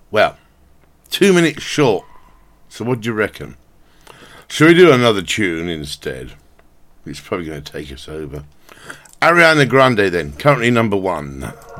Well, 2 minutes short. So what do you reckon? Shall we do another tune instead? It's probably going to take us over. Ariana Grande then, currently number 1.